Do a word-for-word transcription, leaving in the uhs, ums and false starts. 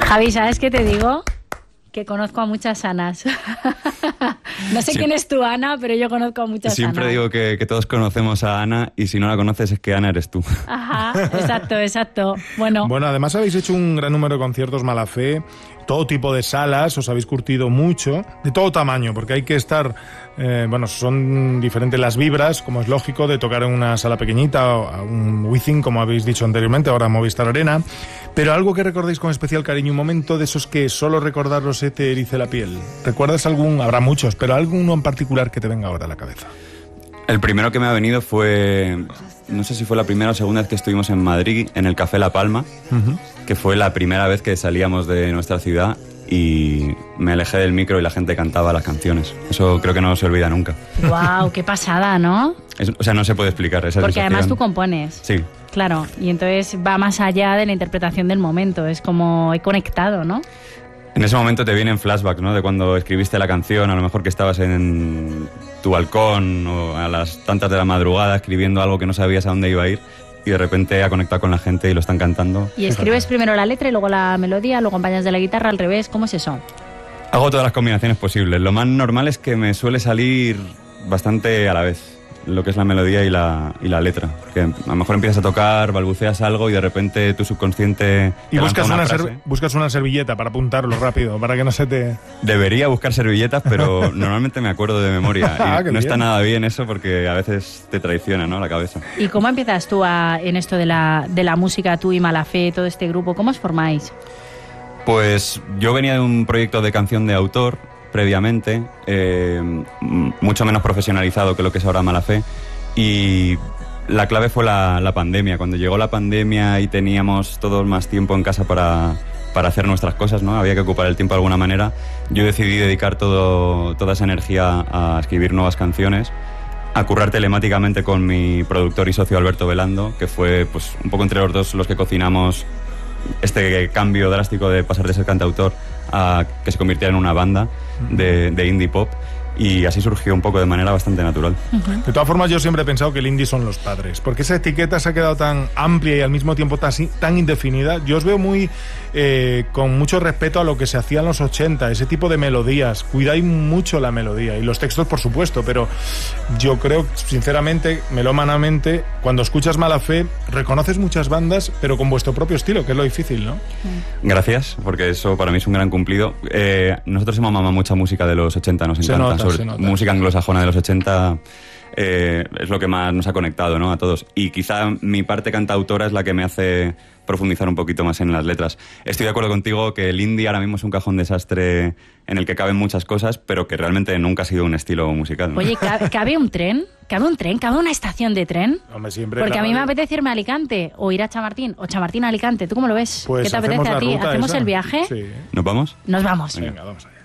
Javi, ¿sabes qué te digo? Que conozco a muchas Anas. No sé sí. quién es tu Ana, pero yo conozco a muchas Siempre Anas. Siempre digo que, que todos conocemos a Ana y si no la conoces es que Ana eres tú. Ajá, exacto, exacto. Bueno, bueno, además habéis hecho un gran número de conciertos Mala Fe, todo tipo de salas, os habéis curtido mucho, de todo tamaño, porque hay que estar, eh, bueno, son diferentes las vibras, como es lógico, de tocar en una sala pequeñita, o a un Wizzing, como habéis dicho anteriormente, ahora Movistar Arena, pero algo que recordéis con especial cariño, un momento de esos que solo recordarlo se te erice la piel. ¿Recuerdas algún? Habrá muchos, pero alguno en particular que te venga ahora a la cabeza. El primero que me ha venido fue, no sé si fue la primera o segunda vez que estuvimos en Madrid, en el Café La Palma, uh-huh. que fue la primera vez que salíamos de nuestra ciudad y me alejé del micro y la gente cantaba las canciones. Eso creo que no se olvida nunca. ¡Guau! ¡Qué pasada!, ¿no? Es, o sea, no se puede explicar esa Porque sensación. Además tú compones. Sí. Claro, y entonces va más allá de la interpretación del momento, es como he conectado, ¿no? En ese momento te vienen flashbacks, ¿no? De cuando escribiste la canción, a lo mejor que estabas en tu balcón o a las tantas de la madrugada escribiendo algo que no sabías a dónde iba a ir y de repente ha conectado con la gente y lo están cantando. ¿Y escribes primero la letra y luego la melodía, lo acompañas de la guitarra al revés? ¿Cómo es eso? Hago todas las combinaciones posibles. Lo más normal es que me suele salir bastante a la vez, lo que es la melodía y la, y la letra. Porque a lo mejor empiezas a tocar, balbuceas algo y de repente tu subconsciente... Y buscas una, una ser, buscas una servilleta para apuntarlo rápido, para que no se te... Debería buscar servilletas, pero normalmente me acuerdo de memoria. Y ah, no bien. Está nada bien eso porque a veces te traiciona, ¿no?, la cabeza. ¿Y cómo empiezas tú a, en esto de la, de la música, tú y Mala Fe, todo este grupo? ¿Cómo os formáis? Pues yo venía de un proyecto de canción de autor previamente, eh, mucho menos profesionalizado que lo que es ahora Mala Fe, y la clave fue la, la pandemia. Cuando llegó la pandemia y teníamos todos más tiempo en casa para, para hacer nuestras cosas, ¿no? Había que ocupar el tiempo de alguna manera. Yo decidí dedicar todo, toda esa energía a escribir nuevas canciones, a currar telemáticamente con mi productor y socio Alberto Velando, que fue pues un poco entre los dos los que cocinamos este cambio drástico de pasar de ser cantautor a que se convirtiera en una banda de, de indie pop, y así surgió un poco de manera bastante natural. Uh-huh. De todas formas, yo siempre he pensado que el indie son los padres, porque esa etiqueta se ha quedado tan amplia y al mismo tiempo tan, tan indefinida. Yo os veo muy eh, con mucho respeto a lo que se hacía en los ochenta, ese tipo de melodías. Cuidáis mucho la melodía y los textos, por supuesto, pero yo creo, sinceramente, melómanamente, cuando escuchas Mala Fe, reconoces muchas bandas, pero con vuestro propio estilo, que es lo difícil, ¿no? Gracias, porque eso para mí es un gran cumplido. Eh, nosotros hemos mamado mucha música de los ochenta, nos se encanta. Nota. Sobre música anglosajona de los ochenta, eh, es lo que más nos ha conectado, ¿no?, a todos. Y quizá mi parte cantautora es la que me hace profundizar un poquito más en las letras. Estoy de acuerdo contigo que el indie ahora mismo es un cajón desastre en el que caben muchas cosas, pero que realmente nunca ha sido un estilo musical, ¿no? Oye, ¿cabe un tren? ¿Cabe un tren? ¿Cabe una estación de tren? Hombre, siempre. Porque a mí radio. me apetece irme a Alicante o ir a Chamartín o Chamartín a Alicante. ¿Tú cómo lo ves? Pues ¿qué te apetece a ti? ¿Hacemos esa? el viaje? Sí. ¿Nos vamos? Nos vamos. Venga, vamos allá.